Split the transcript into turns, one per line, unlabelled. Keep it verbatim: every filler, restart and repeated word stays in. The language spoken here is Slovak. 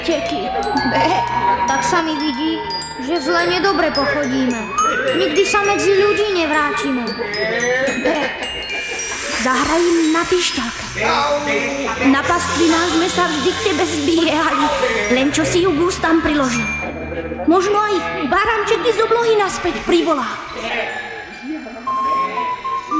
teky. Be, tak sa mi vidí, že zle nedobre pochodíme. Nikdy sa medzi ľudí nevrátime. Be, zahraj im na pišťalke. Na pastvinách sme sa vždy k tebe zbiehali, len čo si ju k ústam priložil. Možno aj barančeky z oblohy naspäť privolá.